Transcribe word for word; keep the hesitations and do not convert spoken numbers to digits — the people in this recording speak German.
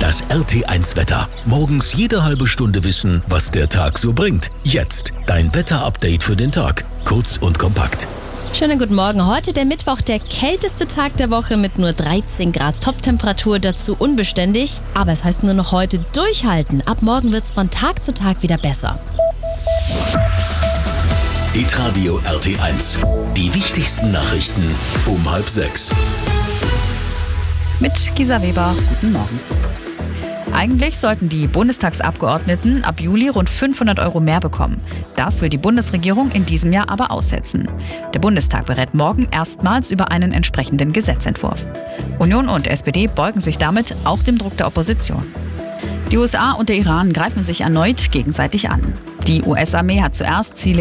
Das R T eins Wetter. Morgens jede halbe Stunde wissen, was der Tag so bringt. Jetzt dein Wetter-Update für den Tag. Kurz und kompakt. Schönen guten Morgen. Heute der Mittwoch, der kälteste Tag der Woche mit nur dreizehn Grad Toptemperatur, dazu unbeständig. Aber es heißt nur noch heute durchhalten. Ab morgen wird es von Tag zu Tag wieder besser. Hitradio R T eins. Die wichtigsten Nachrichten um halb sechs. Mit Gisa Weber. Guten Morgen. Eigentlich sollten die Bundestagsabgeordneten ab Juli rund fünfhundert Euro mehr bekommen. Das will die Bundesregierung in diesem Jahr aber aussetzen. Der Bundestag berät morgen erstmals über einen entsprechenden Gesetzentwurf. Union und S P D beugen sich damit auch dem Druck der Opposition. Die U S A und der Iran greifen sich erneut gegenseitig an. Die U S-Armee hat zuerst Ziele